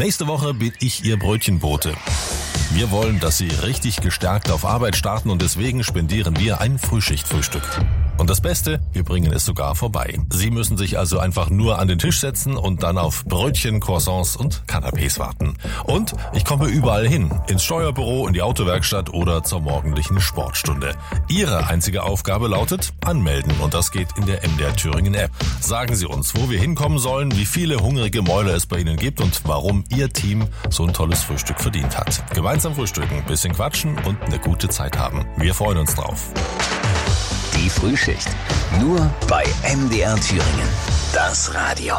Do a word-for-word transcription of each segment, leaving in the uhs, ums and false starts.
Nächste Woche bin ich Ihr Brötchenbote. Wir wollen, dass Sie richtig gestärkt auf Arbeit starten und deswegen spendieren wir ein Frühschichtfrühstück. Und das Beste, wir bringen es sogar vorbei. Sie müssen sich also einfach nur an den Tisch setzen und dann auf Brötchen, Croissants und Canapés warten. Und ich komme überall hin, ins Steuerbüro, in die Autowerkstatt oder zur morgendlichen Sportstunde. Ihre einzige Aufgabe lautet anmelden und das geht in der M D R Thüringen App. Sagen Sie uns, wo wir hinkommen sollen, wie viele hungrige Mäuler es bei Ihnen gibt und warum Ihr Team so ein tolles Frühstück verdient hat. Gemeinsam frühstücken, bisschen quatschen und eine gute Zeit haben. Wir freuen uns drauf. Die Frühschicht. Nur bei M D R Thüringen. Das Radio.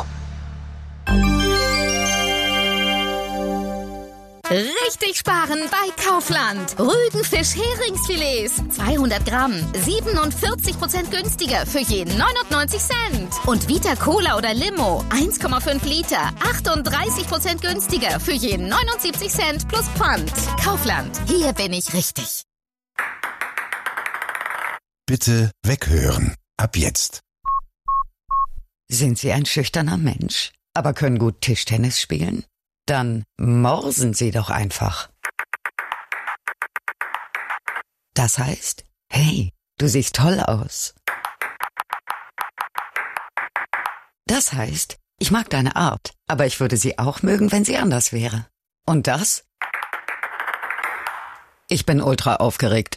Richtig sparen bei Kaufland. Rügenfisch Heringsfilets. zweihundert Gramm. siebenundvierzig Prozent günstiger für jeden neunundneunzig Cent. Und Vita Cola oder Limo. eins Komma fünf Liter. achtunddreißig Prozent günstiger für jeden neunundsiebzig Cent plus Pfand. Kaufland. Hier bin ich richtig. Bitte weghören. Ab jetzt. Sind Sie ein schüchterner Mensch, aber können gut Tischtennis spielen? Dann morsen Sie doch einfach. Das heißt, hey, du siehst toll aus. Das heißt, ich mag deine Art, aber ich würde sie auch mögen, wenn sie anders wäre. Und das? Ich bin ultra aufgeregt.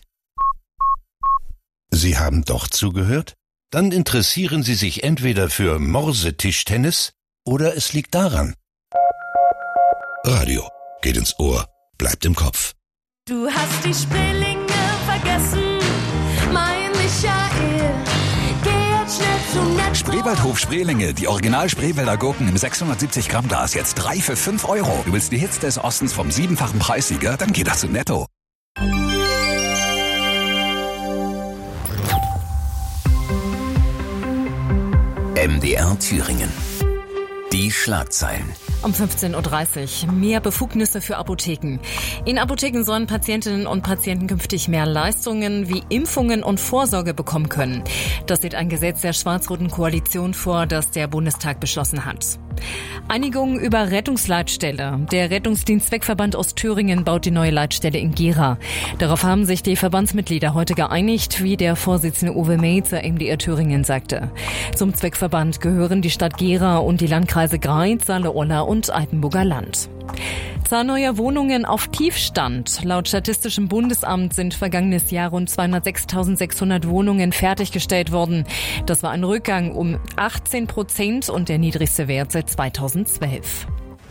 Sie haben doch zugehört? Dann interessieren Sie sich entweder für Morsetischtennis oder es liegt daran. Radio geht ins Ohr, bleibt im Kopf. Du hast die Spreelinge vergessen, mein Michael. Geh jetzt schnell zum Netto. Spreewaldhof Spreelinge, die Original-Spreewälder Gurken im sechshundertsiebzig Gramm Glas, jetzt drei für fünf Euro. Du willst die Hits des Ostens vom siebenfachen Preissieger? Dann geh doch zu Netto. M D R Thüringen. Die Schlagzeilen. Um fünfzehn Uhr dreißig. Mehr Befugnisse für Apotheken. In Apotheken sollen Patientinnen und Patienten künftig mehr Leistungen wie Impfungen und Vorsorge bekommen können. Das sieht ein Gesetz der schwarz-roten Koalition vor, das der Bundestag beschlossen hat. Einigung über Rettungsleitstelle. Der Rettungsdienstzweckverband Ostthüringen baut die neue Leitstelle in Gera. Darauf haben sich die Verbandsmitglieder heute geeinigt, wie der Vorsitzende Uwe Meizer M D R Thüringen sagte. Zum Zweckverband gehören die Stadt Gera und die Landkreise Greiz, Saale-Orla und Altenburger Land. Zahl neuer Wohnungen auf Tiefstand. Laut Statistischem Bundesamt sind vergangenes Jahr rund zweihundertsechstausendsechshundert Wohnungen fertiggestellt worden. Das war ein Rückgang um achtzehn Prozent und der niedrigste Wert seit zweitausendzwölf.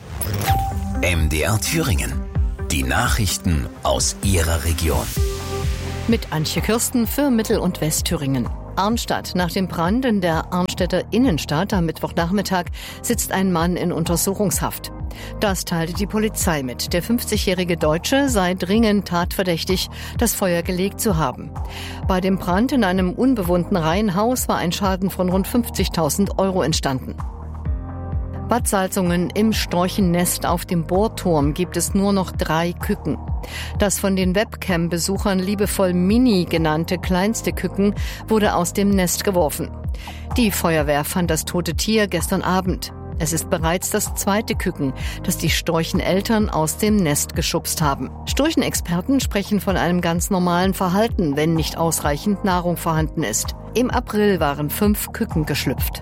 M D R Thüringen. Die Nachrichten aus Ihrer Region. Mit Antje Kirsten für Mittel- und Westthüringen. Arnstadt. Nach dem Brand in der Arnstädter Innenstadt am Mittwochnachmittag sitzt ein Mann in Untersuchungshaft. Das teilte die Polizei mit. Der fünfzigjährige Deutsche sei dringend tatverdächtig, das Feuer gelegt zu haben. Bei dem Brand in einem unbewohnten Reihenhaus war ein Schaden von rund fünfzigtausend Euro entstanden. Bad Salzungen. Im Storchennest auf dem Bohrturm gibt es nur noch drei Küken. Das von den Webcam-Besuchern liebevoll Mini genannte kleinste Küken wurde aus dem Nest geworfen. Die Feuerwehr fand das tote Tier gestern Abend. Es ist bereits das zweite Küken, das die Storcheneltern aus dem Nest geschubst haben. Storchenexperten sprechen von einem ganz normalen Verhalten, wenn nicht ausreichend Nahrung vorhanden ist. Im April waren fünf Küken geschlüpft.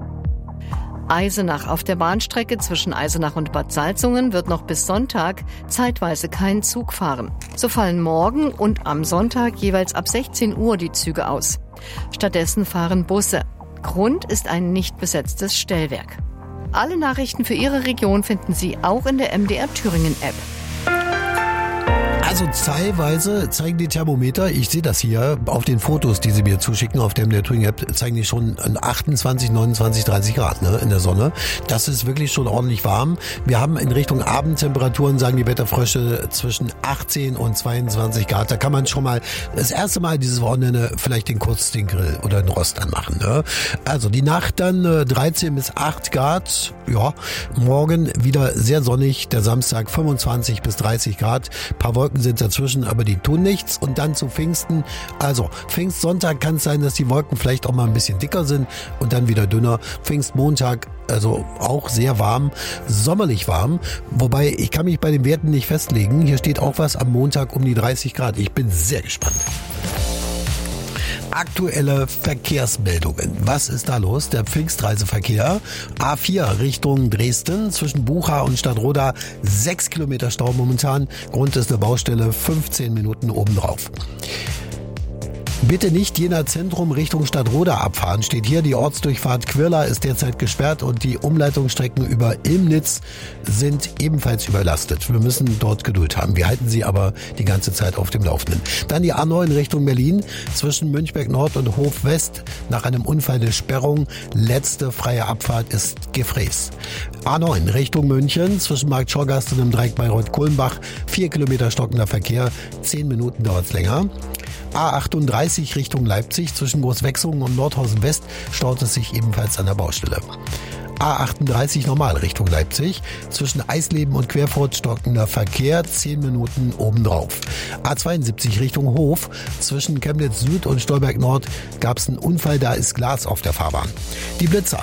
Eisenach. Auf der Bahnstrecke zwischen Eisenach und Bad Salzungen wird noch bis Sonntag zeitweise kein Zug fahren. So fallen morgen und am Sonntag jeweils ab sechzehn Uhr die Züge aus. Stattdessen fahren Busse. Grund ist ein nicht besetztes Stellwerk. Alle Nachrichten für Ihre Region finden Sie auch in der M D R Thüringen App. Also teilweise zeigen die Thermometer, ich sehe das hier auf den Fotos, die sie mir zuschicken auf der M D R Thüringen App, zeigen die schon achtundzwanzig, neunundzwanzig, dreißig Grad ne, in der Sonne. Das ist wirklich schon ordentlich warm. Wir haben in Richtung Abendtemperaturen, sagen die Wetterfrösche, zwischen achtzehn und zweiundzwanzig Grad. Da kann man schon mal das erste Mal dieses Wochenende vielleicht den kurz den Grill oder den Rost anmachen. Ne? Also die Nacht dann äh, dreizehn bis acht Grad. Ja, morgen wieder sehr sonnig. Der Samstag fünfundzwanzig bis dreißig Grad. Ein paar Wolken sind dazwischen, aber die tun nichts. Und dann zu Pfingsten, also Pfingstsonntag kann es sein, dass die Wolken vielleicht auch mal ein bisschen dicker sind und dann wieder dünner. Pfingstmontag, also auch sehr warm, sommerlich warm. Wobei, ich kann mich bei den Werten nicht festlegen. Hier steht auch was am Montag um die dreißig Grad. Ich bin sehr gespannt. Aktuelle Verkehrsmeldungen. Was ist da los? Der Pfingstreiseverkehr. A vier Richtung Dresden zwischen Bucha und Stadtroda. Sechs Kilometer Stau momentan. Grund ist eine Baustelle. fünfzehn Minuten obendrauf. Bitte nicht Jena Zentrum Richtung Stadtroda abfahren, steht hier. Die Ortsdurchfahrt Quirla ist derzeit gesperrt und die Umleitungsstrecken über Ilmnitz sind ebenfalls überlastet. Wir müssen dort Geduld haben. Wir halten Sie aber die ganze Zeit auf dem Laufenden. Dann die A neun Richtung Berlin zwischen Münchberg Nord und Hof West. Nach einem Unfall eine Sperrung. Letzte freie Abfahrt ist Gefräß. A neun Richtung München zwischen Markt Schorgast und dem Dreieck Bayreuth-Kulmbach. Vier Kilometer stockender Verkehr. Zehn Minuten dauert's länger. A achtunddreißig Richtung Leipzig zwischen Großwechsungen und Nordhausen West staut es sich ebenfalls an der Baustelle. A achtunddreißig normal Richtung Leipzig zwischen Eisleben und Querfurt stockender Verkehr, zehn Minuten obendrauf. A zweiundsiebzig Richtung Hof zwischen Chemnitz Süd und Stolberg Nord gab es einen Unfall, da ist Glas auf der Fahrbahn. Die Blitzer.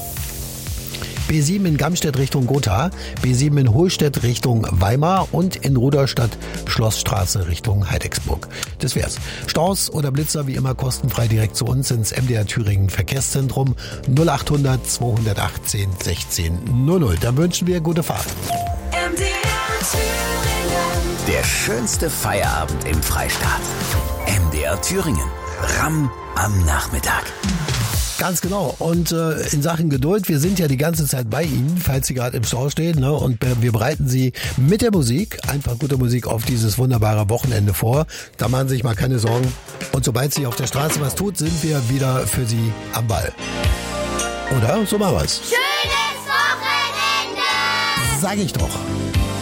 B sieben in Gamstedt Richtung Gotha, B sieben in Hohlstedt Richtung Weimar und in Ruderstadt Schlossstraße Richtung Heidecksburg. Das wär's. Staus oder Blitzer wie immer kostenfrei direkt zu uns ins M D R Thüringen Verkehrszentrum null achthundert zweihundertachtzehn sechzehn null null. Dann wünschen wir gute Fahrt. M D R Thüringen. Der schönste Feierabend im Freistaat. M D R Thüringen. Ramm am Nachmittag. Ganz genau. Und äh, in Sachen Geduld, wir sind ja die ganze Zeit bei Ihnen, falls Sie gerade im Stau stehen. Ne? Und äh, wir bereiten Sie mit der Musik, einfach gute Musik, auf dieses wunderbare Wochenende vor. Da machen Sie sich mal keine Sorgen. Und sobald sich auf der Straße was tut, sind wir wieder für Sie am Ball. Oder? So machen wir's. Schönes Wochenende! Sag ich doch.